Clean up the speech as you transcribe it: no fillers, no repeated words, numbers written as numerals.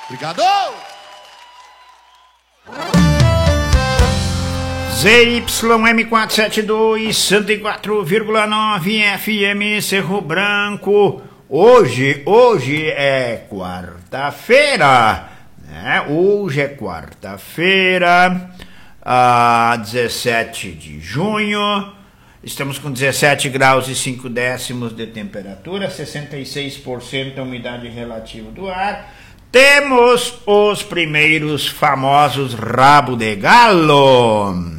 Obrigado! ZYM472, 104,9 FM, Cerro Branco. Hoje é quarta-feira, né? Hoje é quarta-feira, 17 de junho. Estamos com 17 graus e 5 décimos de temperatura, 66% a umidade relativa do ar. Temos os primeiros famosos rabo de galo.